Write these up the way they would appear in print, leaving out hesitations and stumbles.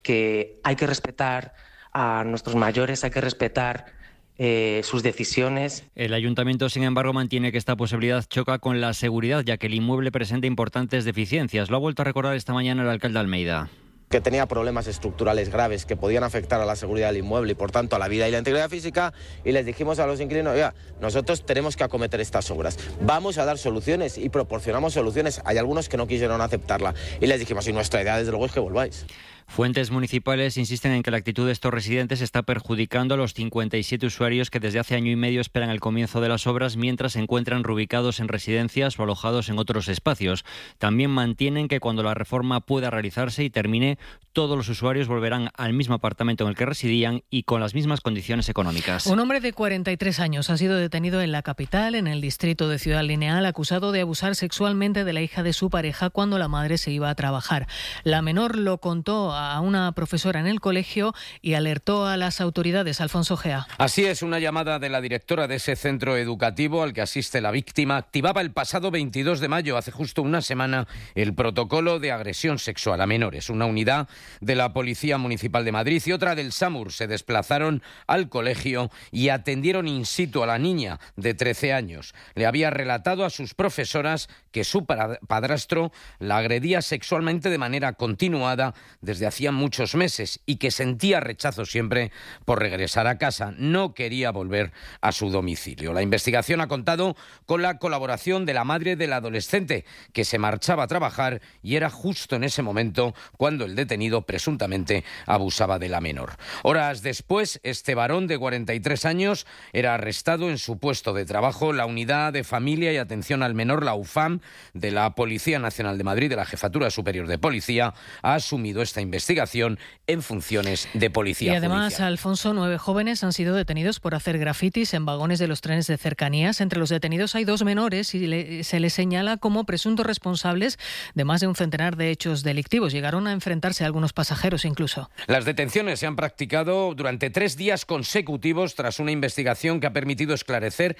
que hay que respetar a nuestros mayores, hay que respetar sus decisiones. El ayuntamiento, sin embargo, mantiene que esta posibilidad choca con la seguridad, ya que el inmueble presenta importantes deficiencias. Lo ha vuelto a recordar esta mañana el alcalde Almeida. Que tenía problemas estructurales graves que podían afectar a la seguridad del inmueble y por tanto a la vida y la integridad física, y les dijimos a los inquilinos: oiga, nosotros tenemos que acometer estas obras, vamos a dar soluciones, y proporcionamos soluciones. Hay algunos que no quisieron aceptarla y les dijimos: y nuestra idea desde luego es que volváis. Fuentes municipales insisten en que la actitud de estos residentes está perjudicando a los 57 usuarios que desde hace año y medio esperan el comienzo de las obras mientras se encuentran reubicados en residencias o alojados en otros espacios. También mantienen que cuando la reforma pueda realizarse y termine, todos los usuarios volverán al mismo apartamento en el que residían y con las mismas condiciones económicas. Un hombre de 43 años ha sido detenido en la capital, en el distrito de Ciudad Lineal, acusado de abusar sexualmente de la hija de su pareja cuando la madre se iba a trabajar. La menor lo contó a una profesora en el colegio y alertó a las autoridades. Alfonso Gea. Así es, una llamada de la directora de ese centro educativo al que asiste la víctima activaba el pasado 22 de mayo, hace justo una semana, el protocolo de agresión sexual a menores. Una unidad de la Policía Municipal de Madrid y otra del SAMUR se desplazaron al colegio y atendieron in situ a la niña de 13 años. Le había relatado a sus profesoras que su padrastro la agredía sexualmente de manera continuada desde hacía muchos meses y que sentía rechazo siempre por regresar a casa. No quería volver a su domicilio. La investigación ha contado con la colaboración de la madre del adolescente, que se marchaba a trabajar y era justo en ese momento cuando el detenido presuntamente abusaba de la menor. Horas después, este varón de 43 años era arrestado en su puesto de trabajo. La Unidad de Familia y Atención al Menor, la UFAM, de la Policía Nacional de Madrid, de la Jefatura Superior de Policía, ha asumido esta investigación en funciones de policía judicial. Y además, judicial. Alfonso, 9 jóvenes han sido detenidos por hacer grafitis en vagones de los trenes de cercanías. Entre los detenidos hay 2 menores y se les señala como presuntos responsables de más de un centenar de hechos delictivos. Llegaron a enfrentarse a algunos pasajeros incluso. Las detenciones se han practicado durante 3 días consecutivos tras una investigación que ha permitido esclarecer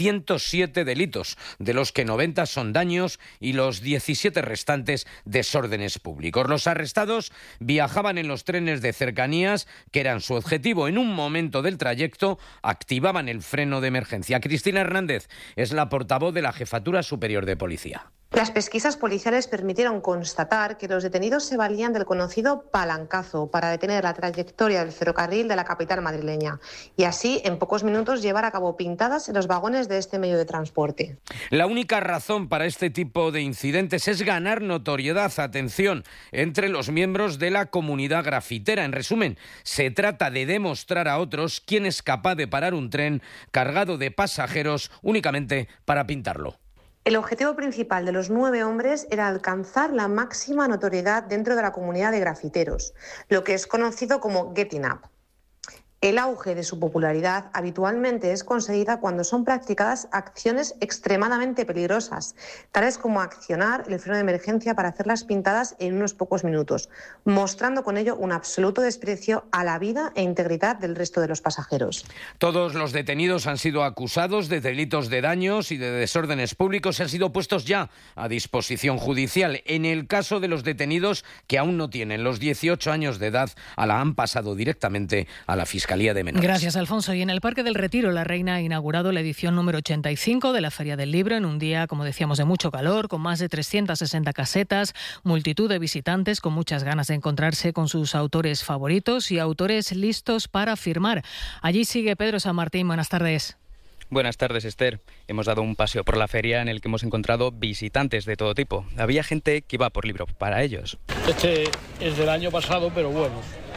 107 delitos, de los que 90 son daños y los 17 restantes desórdenes públicos. Los arrestados viajaban en los trenes de cercanías, que eran su objetivo. En un momento del trayecto activaban el freno de emergencia. Cristina Hernández es la portavoz de la Jefatura Superior de Policía. Las pesquisas policiales permitieron constatar que los detenidos se valían del conocido palancazo para detener la trayectoria del ferrocarril de la capital madrileña y así en pocos minutos llevar a cabo pintadas en los vagones de este medio de transporte. La única razón para este tipo de incidentes es ganar notoriedad, atención, entre los miembros de la comunidad grafitera. En resumen, se trata de demostrar a otros quién es capaz de parar un tren cargado de pasajeros únicamente para pintarlo. El objetivo principal de los 9 hombres era alcanzar la máxima notoriedad dentro de la comunidad de grafiteros, lo que es conocido como getting up. El auge de su popularidad habitualmente es conseguida cuando son practicadas acciones extremadamente peligrosas, tales como accionar el freno de emergencia para hacer las pintadas en unos pocos minutos, mostrando con ello un absoluto desprecio a la vida e integridad del resto de los pasajeros. Todos los detenidos han sido acusados de delitos de daños y de desórdenes públicos y han sido puestos ya a disposición judicial. En el caso de los detenidos que aún no tienen los 18 años de edad, la han pasado directamente a la Fiscalía de Menores. Gracias, Alfonso. Y en el Parque del Retiro, la Reina ha inaugurado la edición número 85 de la Feria del Libro en un día, como decíamos, de mucho calor, con más de 360 casetas, multitud de visitantes con muchas ganas de encontrarse con sus autores favoritos y autores listos para firmar. Allí sigue Pedro San Martín. Buenas tardes. Buenas tardes, Esther. Hemos dado un paseo por la feria en el que hemos encontrado visitantes de todo tipo. Había gente que iba por libro para ellos. Este es del año pasado, pero bueno.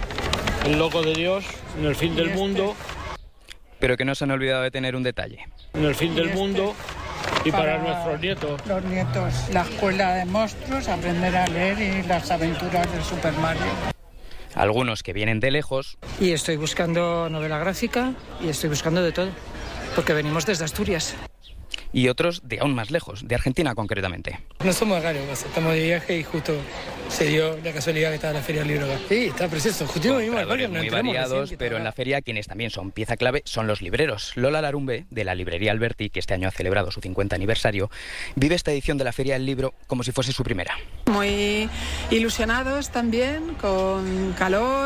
El loco de Dios, en el fin del mundo. Pero que no se han olvidado de tener un detalle. En el fin del mundo y para nuestros nietos. Los nietos, la escuela de monstruos, aprender a leer y las aventuras del Super Mario. Algunos que vienen de lejos. Y estoy buscando novela gráfica y estoy buscando de todo, porque venimos desde Asturias. y otros de aún más lejos, de Argentina concretamente. No somos raros, estamos de viaje y justo se dio la casualidad que estaba la Feria del Libro acá. Sí, está precioso. Justo vimos el parque, muy variados, pero en la feria quienes también son pieza clave son los libreros. Lola Larumbe, de la librería Alberti, que este año ha celebrado su 50 aniversario, vive esta edición de la Feria del Libro como si fuese su primera. Muy ilusionados también, con calor.